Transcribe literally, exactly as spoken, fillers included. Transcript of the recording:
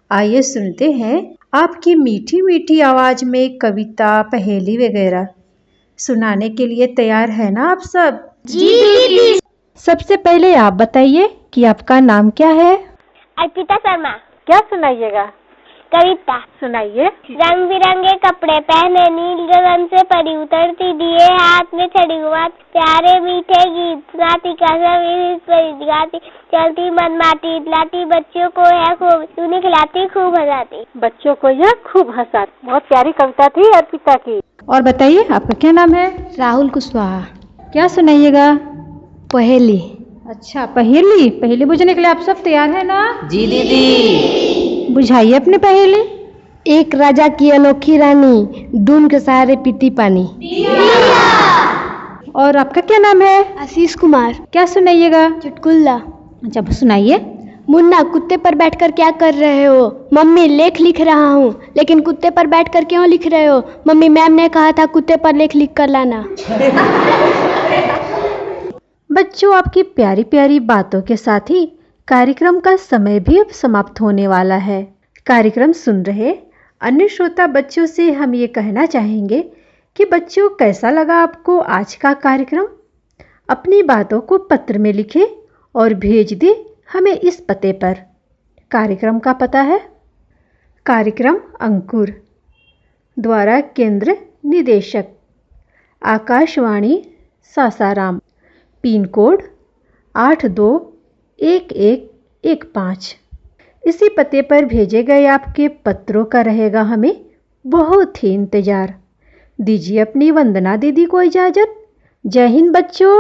आइए सुनते हैं आपकी मीठी मीठी आवाज में कविता, पहेली वगैरह सुनाने के लिए तैयार है ना आप सब? जी दीदी। सबसे पहले आप बताइए कि आपका नाम क्या है? अर्पिता शर्मा। क्या सुनाइएगा? कविता सुनाइए। रंग बिरंगे कपड़े पहने, नील गगन से परी उतरती, दिए हाथ में छड़ी घुमाती, प्यारे मीठे गीत सुनाती, गाती, चलती मन माटी लाती, बच्चों को यह खूब सुनी खिलाती, खूब हंसाती। बच्चों को यह खूब हंसाती। बहुत प्यारी कविता थी अर्पिता की। और बताइए आपका क्या नाम है? राहुल कुशवाहा। क्या सुनाइएगा? पहेली। अच्छा, पहेली पहेली बुझने के लिए आप सब तैयार है ना? जी दीदी। बुझाइए अपनी पहेली। एक राजा की अनोखी रानी, दून के सहारे पीती पानी। और आपका क्या नाम है? आशीष कुमार। क्या सुनाइएगा? चुटकुला। अच्छा सुनाइए। मुन्ना, कुत्ते पर बैठकर क्या कर रहे हो? मम्मी, लेख लिख रहा हूँ। लेकिन कुत्ते पर बैठकर क्यों लिख रहे हो? मम्मी, मैम ने कहा था कुत्ते पर लेख लिख कर लाना। बच्चों, आपकी प्यारी प्यारी बातों के साथ ही कार्यक्रम का समय भी अब समाप्त होने वाला है। कार्यक्रम सुन रहे अन्य श्रोता बच्चों से हम ये कहना चाहेंगे कि बच्चों, कैसा लगा आपको आज का कार्यक्रम? अपनी बातों को पत्र में लिखें और भेज दें हमें इस पते पर। कार्यक्रम का पता है कार्यक्रम अंकुर, द्वारा केंद्र निदेशक, आकाशवाणी सासाराम, पिन कोड आठ दो एक एक एक पाँच। इसी पते पर भेजे गए आपके पत्रों का रहेगा हमें बहुत ही इंतज़ार। दीजिए अपनी वंदना दीदी को इजाज़त। जय हिंद बच्चों।